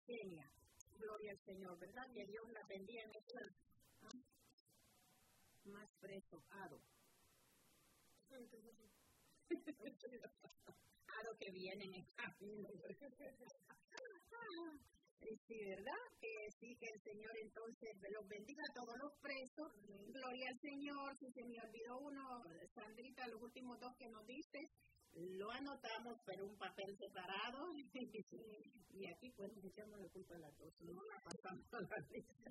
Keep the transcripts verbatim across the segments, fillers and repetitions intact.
Yesenia. Gloria al Señor, ¿verdad? Que Dios la bendiga en esto. ¿Ah? Más preso, Ado. Ado que viene en el camino. Sí, ¿verdad? Que sí, que el Señor entonces los bendiga a todos los presos. Gloria al Señor. Si se me olvidó uno, Sandrita, los últimos dos que nos diste, lo anotamos, pero un papel separado. Y aquí pues nos echamos la culpa a las dos, no la pasamos a la lista.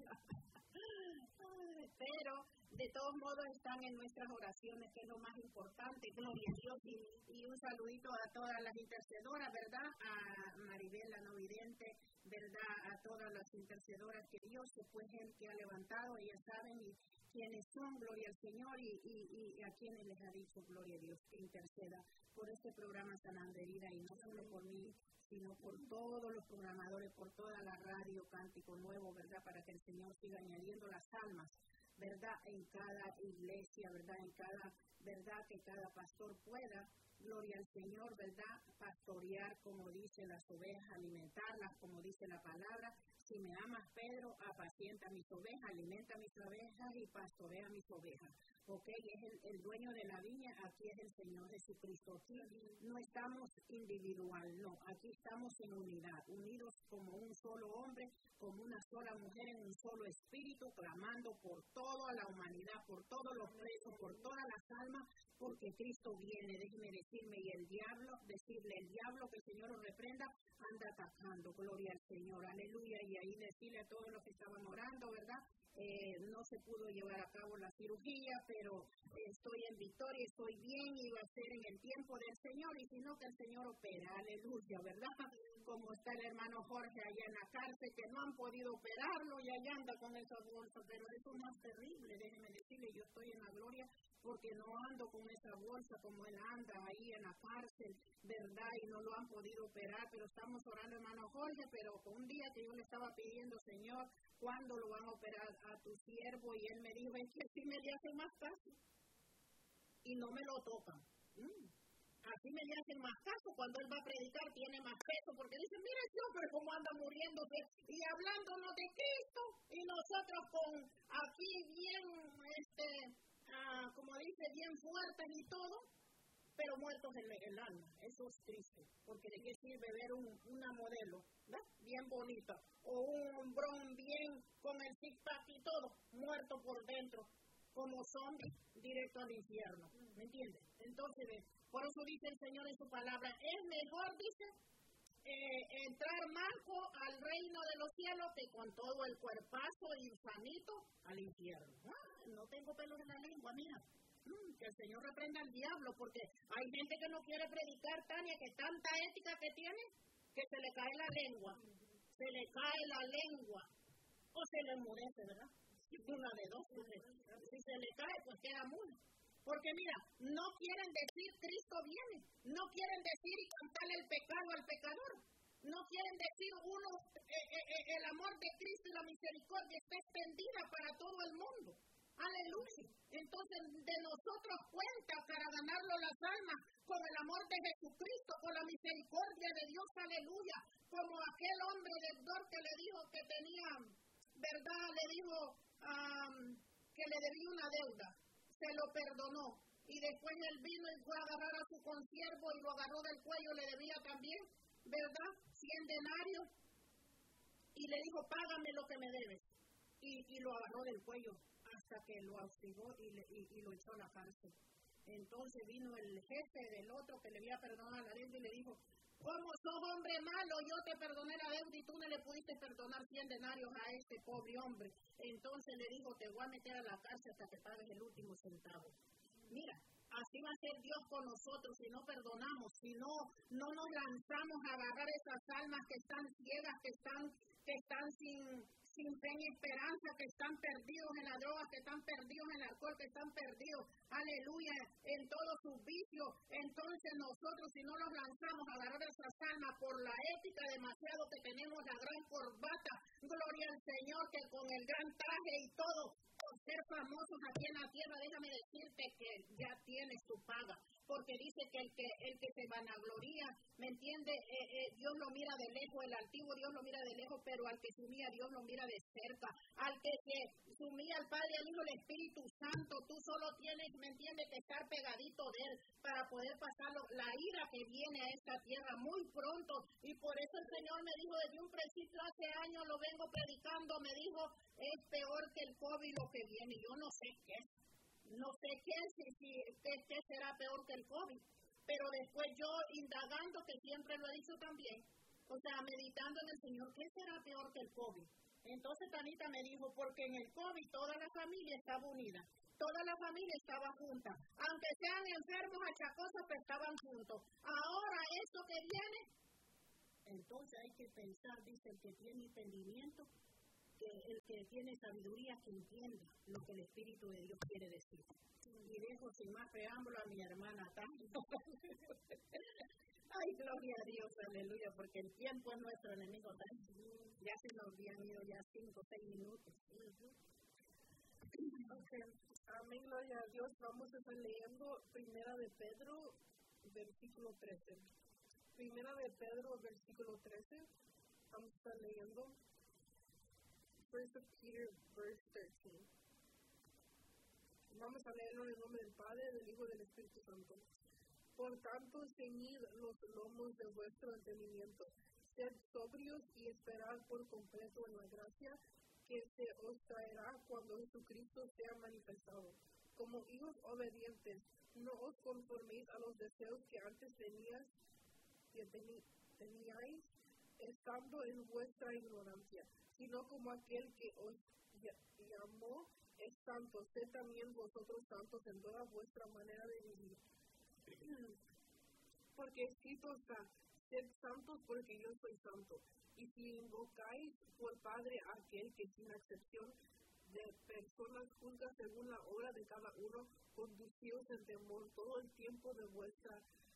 Pero de todos modos están en nuestras oraciones, que es lo más importante. Gloria a Dios. Y, y un saludito a todas las intercedoras, ¿verdad? A Maribel, la no vidente, ¿verdad? A todas las intercedoras que Dios, pues, Él que ha levantado, ellas saben y quiénes son, gloria al Señor, y, y, y a quienes les ha dicho, gloria a Dios, que interceda por este programa Sananderida, y no solo por mí, sino por todos los programadores, por toda la radio Cántico Nuevo, ¿verdad? Para que el Señor siga añadiendo las almas, ¿verdad? En cada iglesia, ¿verdad? En cada, ¿verdad? Que cada pastor pueda, gloria al Señor, ¿verdad? Pastorear, como dice las ovejas, alimentarlas, como dice la palabra. Si me amas, Pedro, apacienta mis ovejas, alimenta mis ovejas y pastorea mis ovejas. Ok, es el, el dueño de la viña, aquí es el Señor Jesucristo. Aquí no estamos individual, no, aquí estamos en unidad, unidos como un solo hombre, como una sola mujer en un solo espíritu, clamando por toda la humanidad, por todos los presos, por todas las almas, porque Cristo viene. Déjeme decirme, y el diablo, decirle el diablo, que el Señor lo reprenda, anda atacando, gloria al Señor, aleluya. Y ahí decirle a todos los que estaban orando, ¿verdad? Eh, no se pudo llevar a cabo la cirugía, pero eh, estoy en victoria, estoy bien, y va a ser en el tiempo del Señor, y si no, que el Señor opera, aleluya, ¿verdad? Como está el hermano Jorge allá en la cárcel, que no han podido operarlo, y allá anda con esa bolsa, pero eso es más terrible, déjeme decirle, yo estoy en la gloria, porque no ando con esa bolsa como él anda ahí en la cárcel, ¿verdad? Y no lo han podido operar, pero estamos orando, hermano Jorge, pero un día que yo le estaba pidiendo, Señor, ¿cuándo lo van a operar a tu siervo? Y él me dijo, es que así me le hacen más caso, y no me lo tocan. Mm. Así me le hacen más caso, cuando él va a predicar tiene más peso, porque dicen, mira el hombre cómo anda muriéndose y hablándonos de Cristo, y nosotros con aquí bien, este, ah, como dice, bien fuertes y todo, pero muertos en el alma. Eso es triste, porque de qué sirve ver un, una modelo, ¿verdad? Bien bonita, o un hombrón bien con el six-pack y todo, muerto por dentro, como zombie, directo al infierno, ¿me entiendes? Entonces, por eso dice el Señor en su palabra, es mejor, dice, eh, entrar manco al reino de los cielos que con todo el cuerpazo y sanito al infierno. Ah, no tengo pelos en la lengua, mira. Mm, que el Señor reprenda al diablo, porque hay gente que no quiere predicar, Tania, que tanta ética que tiene, que se le cae la lengua, se le cae la lengua, o se le enmudece, ¿verdad? Una de dos, si se le cae, pues queda muda. Porque mira, no quieren decir Cristo viene, no quieren decir y contarle el pecado al pecador, no quieren decir uno, eh, eh, el amor de Cristo y la misericordia está extendida para todo el mundo. Aleluya. Entonces de nosotros cuenta para ganarlo las almas con el amor de Jesucristo, con la misericordia de Dios, aleluya. Como aquel hombre deudor que le dijo que tenía, ¿verdad? Le dijo um, que le debía una deuda, se lo perdonó. Y después él vino y fue a agarrar a su consiervo y lo agarró del cuello, le debía también, ¿verdad? Cien denarios. Y le dijo, págame lo que me debes. Y, y lo agarró del cuello hasta que lo hostigó y, le, y, y lo echó a la cárcel. Entonces vino el jefe del otro que le había perdonado la deuda y le dijo, ¿cómo sos hombre malo? Yo te perdoné la deuda y tú no le pudiste perdonar cien denarios a este pobre hombre. Entonces le dijo, te voy a meter a la cárcel hasta que pagues el último centavo. Mira, así va a ser Dios con nosotros si no perdonamos, si no, no nos lanzamos a agarrar esas almas que están ciegas, que están, que están sin, sin fe ni esperanza, que están perdidos en la droga, que están perdidos en el alcohol, que están perdidos, aleluya, en todos sus vicios. Entonces nosotros, si no nos lanzamos a agarrar esas almas por la ética demasiado que tenemos, la gran corbata, gloria al Señor, que con el gran traje y todo, ser famosos aquí en la tierra, déjame decirte que ya tienes tu paga, porque dice que el que el que se vanagloría, ¿me entiende? Eh, eh, Dios lo mira de lejos, el altivo Dios lo mira de lejos, pero al que se humilla Dios lo mira de cerca, al que se humilla al Padre, al Hijo, al Espíritu Santo, tú solo tienes, ¿me entiende?, que estar pegadito de Él para poder pasar la ira que viene a esta tierra muy pronto, y por eso el Señor me dijo desde un principio, hace años lo vengo predicando, me dijo, es peor que el COVID lo que viene. Yo no sé qué es, no sé qué, si, si, qué, qué será peor que el COVID, pero después yo indagando, que siempre lo he dicho también, o sea, meditando en el Señor, ¿qué será peor que el COVID? Entonces Tanita me dijo, porque en el COVID toda la familia estaba unida, toda la familia estaba junta, aunque sean enfermos, achacosos, pero estaban juntos. Ahora esto que viene, entonces hay que pensar, dice el que tiene entendimiento, que el que tiene sabiduría, que entienda lo que el Espíritu de Dios quiere decir. Y dejo sin más preámbulo a mi hermana Tania. Ay, gloria a Dios, aleluya, porque el tiempo es nuestro enemigo. Ya se nos habían ido ya cinco o seis minutos. Ok, amén, gloria a Dios. Vamos a estar leyendo Primera de Pedro, versículo trece. Primera de Pedro, versículo trece. Vamos a estar leyendo. First of Peter, verse thirteen. Vamos a leerlo en el nombre del Padre, del Hijo y del Espíritu Santo. Por tanto, ceñid los lomos de vuestro entendimiento, sed sobrios y esperad por completo en la gracia que se os traerá cuando Jesucristo sea manifestado. Como hijos obedientes, no os conforméis a los deseos que antes tenías, que teni, teníais, estando en vuestra ignorancia, sino como aquel que os llamó es santo, sed también vosotros santos en toda vuestra manera de vivir. Porque escrito está, sed santos porque yo soy santo. Y si invocáis por Padre a aquel que sin excepción de personas juzga según la obra de cada uno, conducíos en temor todo el tiempo de vuestra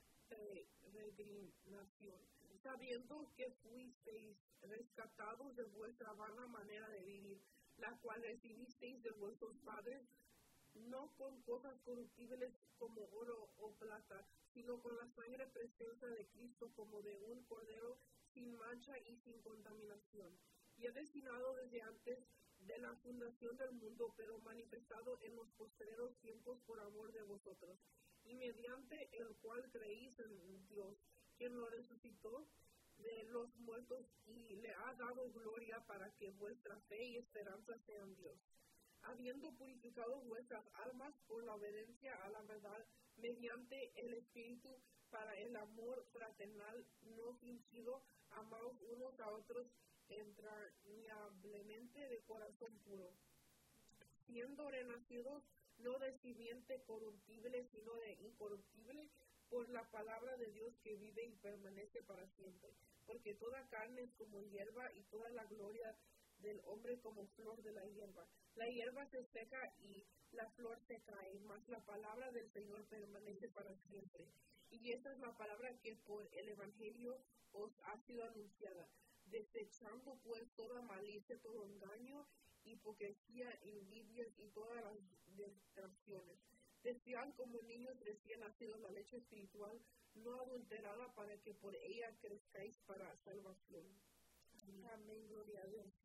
peregrinación, sabiendo que fuisteis rescatados de vuestra vana manera de vivir, la cual recibisteis de vuestros padres, no con cosas corruptibles como oro o plata, sino con la sangre preciosa de Cristo, como de un cordero sin mancha y sin contaminación, y es destinado desde antes de la fundación del mundo, pero manifestado en los postreros tiempos por amor de vosotros, y mediante el cual creéis en Dios, quien lo resucitó de los muertos y le ha dado gloria, para que vuestra fe y esperanza sean Dios, habiendo purificado vuestras almas por la obediencia a la verdad, mediante el Espíritu, para el amor fraternal no fingido, amaos unos a otros entrañablemente de corazón puro, siendo renacidos no de simiente corruptible, sino de incorruptible, por la palabra de Dios que vive y permanece para siempre. Porque toda carne es como hierba, y toda la gloria del hombre como flor de la hierba. La hierba se seca y la flor se cae, mas la palabra del Señor permanece para siempre. Y esta es la palabra que por el Evangelio os ha sido anunciada, desechando pues toda malicia, todo engaño, hipocresía, envidias y todas las distracciones. Desean como niños recién nacidos la leche espiritual, no adulterada, para que por ella crezcáis para salvación. Amén, Amén, gloria a Dios.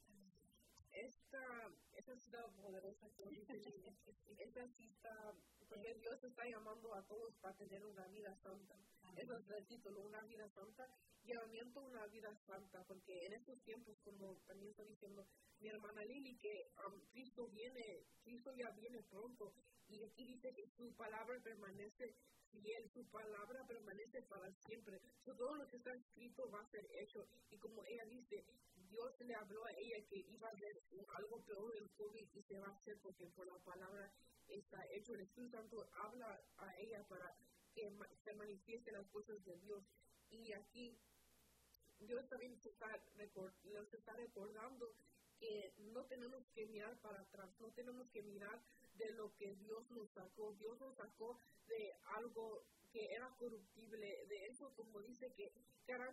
Esta, esta cita poderosa que dice, esta cita, porque Dios está llamando a todos para tener una vida santa. Eso es el título, una vida santa, llamamiento a una vida santa, porque en estos tiempos, como también está diciendo mi hermana Lili, que um, Cristo viene, Cristo ya viene pronto, y aquí dice que su palabra permanece fiel, su palabra permanece para siempre. So, todo lo que está escrito va a ser hecho, y como ella dice, Dios le habló a ella que iba a haber algo peor del COVID, y se va a hacer porque por la palabra está hecho. El Espíritu Santo habla a ella para que se manifiesten las cosas de Dios. Y aquí Dios también se está, record, nos está recordando que no tenemos que mirar para atrás, no tenemos que mirar de lo que Dios nos sacó. Dios nos sacó de algo que era corruptible, de eso, como dice, que, que éramos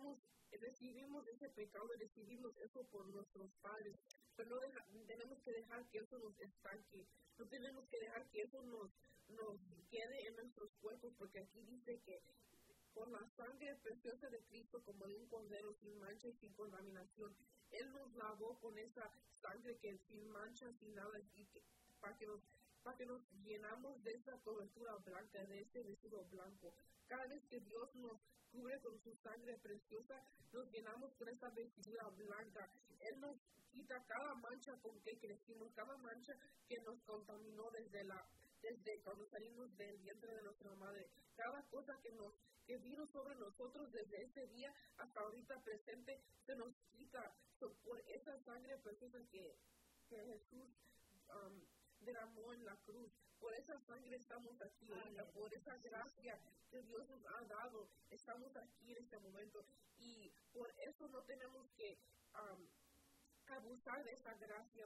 recibimos ese pecado y recibimos eso por nuestros padres, pero no deja, tenemos que dejar que eso nos estanque, no tenemos que dejar que eso nos, nos quede en nuestros cuerpos, porque aquí dice que por la sangre preciosa de Cristo, como de un cordero sin mancha y sin contaminación, Él nos lavó con esa sangre que sin mancha, sin nada, y que, para que nos para que nos llenamos de esa cobertura blanca, de ese vestido blanco. Cada vez que Dios nos cubre con su sangre preciosa, nos llenamos con esa vestidura blanca. Él nos quita cada mancha con que crecimos, cada mancha que nos contaminó desde la desde cuando salimos del vientre de nuestra madre. Cada cosa que nos que vino sobre nosotros desde ese día hasta ahorita presente, se nos quita so, por esa sangre preciosa que, que Jesús um, derramó en la cruz. Por esa sangre estamos aquí ahorita, por esa gracia que Dios nos ha dado, estamos aquí en este momento, y por eso no tenemos que um, abusar de esa gracia,